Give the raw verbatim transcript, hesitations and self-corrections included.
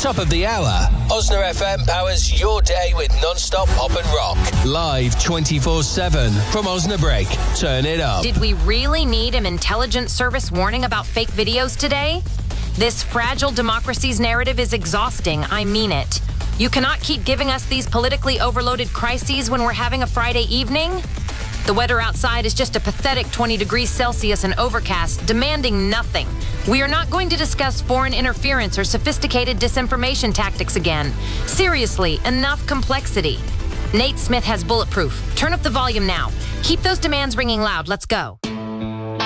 top of the hour, Osna F M powers your day with non-stop pop and rock. Live twenty-four seven from Osnabrück. Turn it up. Did we really need an intelligence service warning about fake videos today? This fragile democracy's narrative is exhausting. I mean it. You cannot keep giving us these politically overloaded crises when we're having a Friday evening. The weather outside is just a pathetic twenty degrees Celsius and overcast, demanding nothing. We are not going to discuss foreign interference or sophisticated disinformation tactics again. Seriously, enough complexity. Nate Smith has Bulletproof. Turn up the volume now. Keep those demands ringing loud. Let's go.